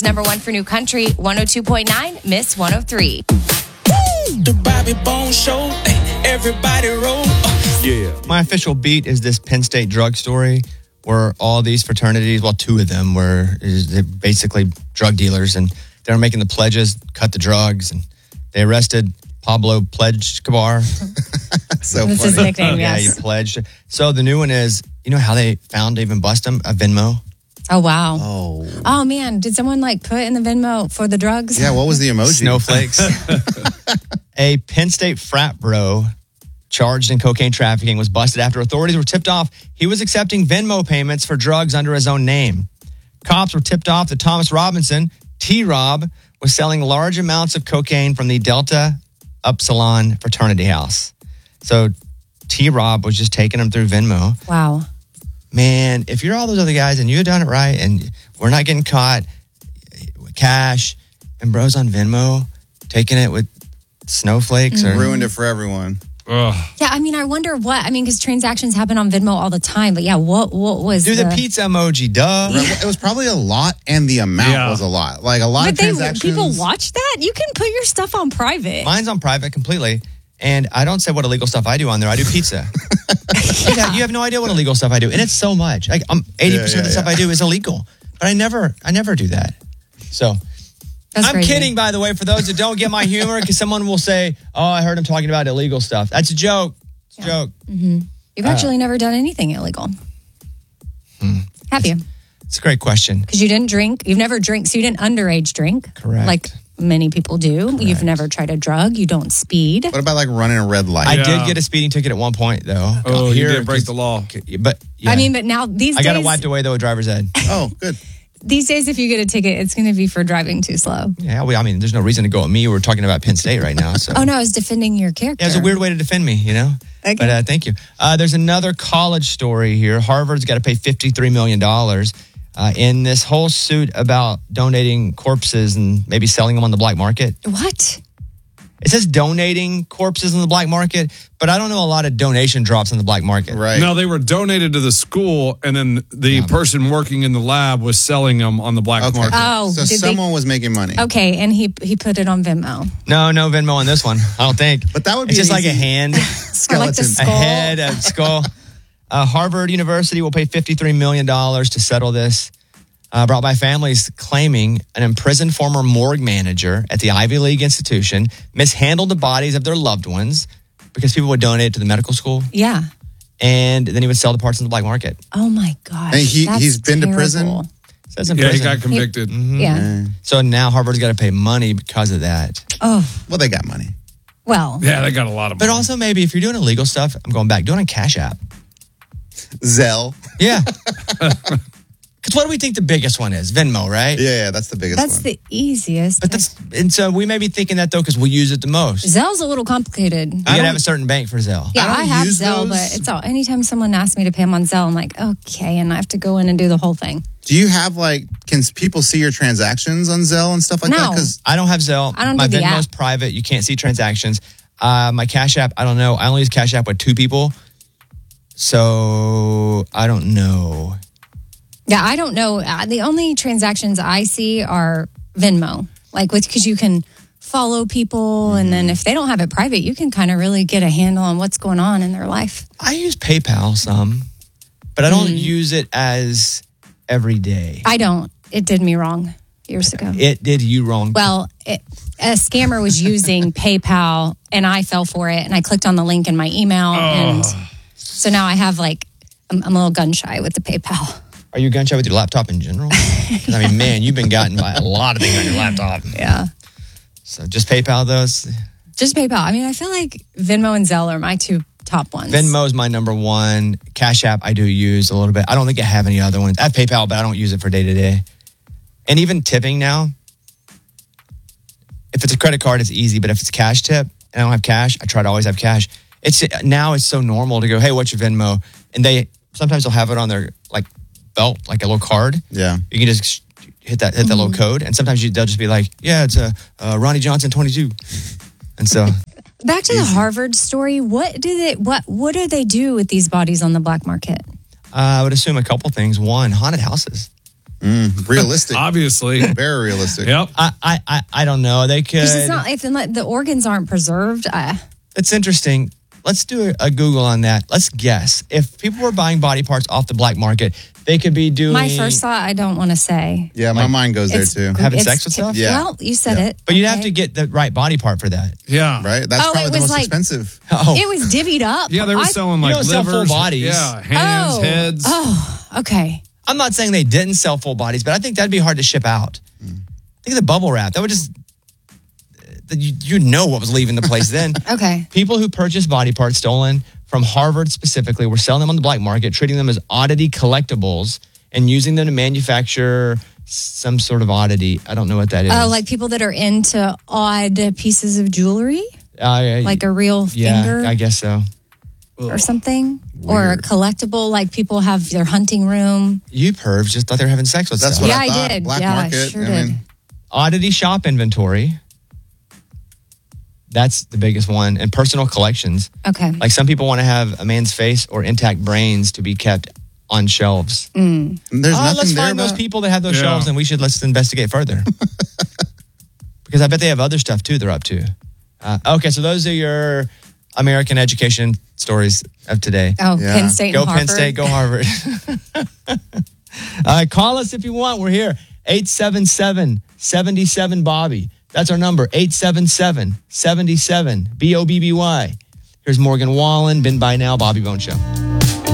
Number one for New Country, 102.9, Miss 103. The Bobby Bones Show, everybody roll. Yeah. My official beat is this Penn State drug story where all these fraternities, well, two of them were basically drug dealers, and they were making the pledges, cut the drugs, and they arrested Pablo Pledge Cabar. So that's his nickname, Yeah, yes. he pledged. So the new one is, you know how they found to even bust him? A Venmo. Oh, wow. Oh, man. Did someone put in the Venmo for the drugs? Yeah, what was the emoji? Snowflakes. A Penn State frat bro charged in cocaine trafficking was busted after authorities were tipped off he was accepting Venmo payments for drugs under his own name. Cops were tipped off that Thomas Robinson, T-Rob, was selling large amounts of cocaine from the Delta Upsilon fraternity house. So T-Rob was just taking them through Venmo. Wow. Man, if you're all those other guys and you had done it right and we're not getting caught, cash and bros on Venmo, taking it with snowflakes or Ruined it for everyone. Ugh. Yeah, I wonder what, because transactions happen on Venmo all the time, but yeah, what was do the pizza emoji, duh. It was probably a lot, and the amount was a lot. Like a lot But of transactions. people watch that? You can put your stuff on private. Mine's on private completely. And I don't say what illegal stuff I do on there. I do pizza. You have no idea what illegal stuff I do. And it's so much. Like 80% of the stuff I do is illegal. But I never do that. So That's I'm crazy. kidding, by the way, for those that don't get my humor, because someone will say, oh, I heard him talking about illegal stuff. That's a joke. It's a joke. Mm-hmm. You've actually never done anything illegal. Have you? It's a great question. Because you didn't drink. You've never drank, so you didn't underage drink. Correct. Like many people do. You've never tried a drug. You don't speed. What about running a red light? I did get a speeding ticket at one point, though. Oh, you did break the law. But yeah. But now these I days, got it wiped away, though, with driver's ed. Oh, good. these days, if you get a ticket, it's going to be for driving too slow. Yeah, there's no reason to go at me. We're talking about Penn State right now. So. Oh, no, I was defending your character. Yeah, it's a weird way to defend me, Okay. But thank you. There's another college story here. Harvard's got to pay $53 million in this whole suit about donating corpses and maybe selling them on the black market. What? It says donating corpses in the black market, but I don't know a lot of donation drops in the black market. Right. No, they were donated to the school, and then the person working in the lab was selling them on the black market. Oh, So someone was making money. Okay, and he put it on Venmo. No Venmo on this one. I don't think. But that would be it's just an like a easy- hand, Or like the a skull. head, a skull. Harvard University will pay $53 million to settle this. Brought by families claiming an imprisoned former morgue manager at the Ivy League institution mishandled the bodies of their loved ones because people would donate to the medical school, Yeah. and then he would sell the parts in the black market. Oh, my gosh. And he's That's been to prison? terrible. Says in Yeah, he prison. got convicted. Yeah. So now Harvard's got to pay money because of that. Oh, Well, they got money. well. Yeah, they got a lot of But money. also maybe if you're doing illegal stuff, I'm going back, do it on Cash App. Zelle. Yeah. Because what do we think the biggest one is? Venmo, right? Yeah, that's the biggest That's one. the easiest. But and so we may be thinking that though because we use it the most. Zelle's a little complicated. You gotta have a certain bank for Zelle. Yeah, I don't have use Zelle, those. but it's all. Anytime someone asks me to pay them on Zelle, I'm like, okay, and I have to go in and do the whole thing. Do you have can people see your transactions on Zelle and stuff like that? No. Because I don't have Zelle. I don't My do the Venmo's app. private. You can't see transactions. My Cash App, I don't know. I only use Cash App with 2 people. So I don't know. Yeah, I don't know. The only transactions I see are Venmo, because you can follow people, and then if they don't have it private, you can kind of really get a handle on what's going on in their life. I use PayPal some, but I don't use it as every day. I don't. It did me wrong years ago. It did you wrong. Well, a scammer was using PayPal, and I fell for it, and I clicked on the link in my email, and so now I have I'm a little gun shy with the PayPal. Are you gun shy with your laptop in general? 'Cause, man, you've been gotten by a lot of things on your laptop. Yeah. So just PayPal those. Just PayPal. I feel like Venmo and Zelle are my 2 top ones. Venmo is my number 1. Cash App I do use a little bit. I don't think I have any other ones. I have PayPal, but I don't use it for day to day. And even tipping now, if it's a credit card, it's easy. But if it's cash tip and I don't have cash, I try to always have cash. Now it's so normal to go, hey, what's your Venmo? And sometimes they'll have it on their belt, like a little card. Yeah. You can just hit that little code. And sometimes they'll just be like, yeah, it's Ronnie Johnson 22. And so Back to the Harvard story. What do they do with these bodies on the black market? I would assume a couple things. One, haunted houses. Realistic. Obviously. Very realistic. Yep. I don't know. They could. Because it's not if the organs aren't preserved. It's interesting. Let's do a Google on that. Let's guess. If people were buying body parts off the black market, they could be doing. My first thought, I don't want to say. Yeah, my mind goes there too. Having It's sex with stuff? Yeah. Well, you said it. But you'd have Okay. to get the right body part for that. Yeah. Right? That's Oh, probably it the was most like- expensive. Oh, It was divvied up. Yeah, they were selling You like don't sell full livers. bodies. Yeah, hands, Oh. heads. Oh, okay. I'm not saying they didn't sell full bodies, but I think that'd be hard to ship out. Think of the bubble wrap. That would just. You know what was leaving the place then. Okay. People who purchased body parts stolen from Harvard specifically were selling them on the black market, treating them as oddity collectibles, and using them to manufacture some sort of oddity. I don't know what that is. Oh, like people that are into odd pieces of jewelry, like a real finger Yeah, I guess so. or something, or a collectible. Like people have their hunting room. You pervs just thought they were having sex with That's stuff. what Yeah, I I thought. did. Black Yeah, I market. sure did. Oddity shop inventory. That's the biggest one. And personal collections. Okay. Like some people want to have a man's face or intact brains to be kept on shelves. there's nothing Let's there find those about- people that have those Yeah. shelves and let's investigate further. Because I bet they have other stuff too they're up to. Okay, so those are your American education stories of today. Oh, Yeah. Penn State Go and Penn Harvard. State, go Harvard. Call us if you want. We're here. 877-77-BOBBY. That's our number, 877-77-BOBBY. Here's Morgan Wallen, Been By Now, Bobby Bone Show.